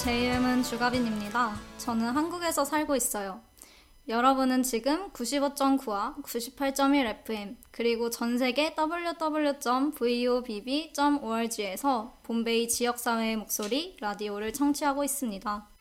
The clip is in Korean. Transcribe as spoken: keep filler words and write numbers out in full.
제 이름은 주가빈입니다. 저는 한국에서 살고 있어요. 여러분은 지금 구십오 점 구와 구십팔 점 일 에프엠 그리고 전세계 더블유 더블유 더블유 점 브이오비비 점 오알지에서 봄베이 지역사회의 목소리 라디오를 청취하고 있습니다.